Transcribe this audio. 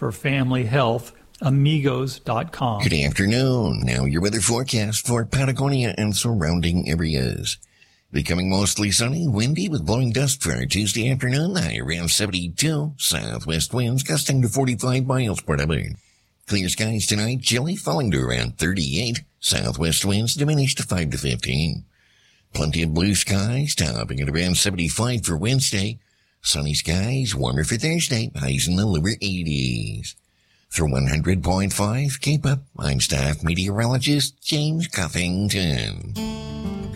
for family health. Amigos.com. Good afternoon. Now your weather forecast for Patagonia and surrounding areas. Becoming mostly sunny, windy with blowing dust for Tuesday afternoon, high around 72. Southwest winds gusting to 45 miles per hour. Clear skies tonight, chilly, falling to around 38. Southwest winds diminish to 5 to 15. Plenty of blue skies, topping at around 75 for Wednesday. Sunny skies, warmer for Thursday, highs in the lower 80s. For 100.5 Cape Up, I'm staff meteorologist James Cuffington.